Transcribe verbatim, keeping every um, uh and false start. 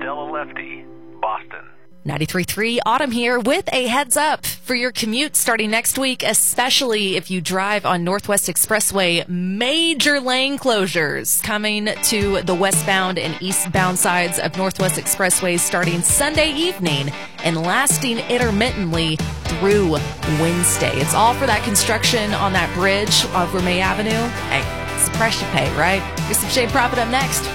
Della Lefty, Boston. ninety-three point three Autumn here with a heads up for your commute starting next week, especially if you drive on Northwest Expressway. Major lane closures coming to the westbound and eastbound sides of Northwest Expressway starting Sunday evening and lasting intermittently through Wednesday. It's all for that construction on that bridge over May Avenue. Hey, it's the price you pay, right? Here's some Shade Profit up next.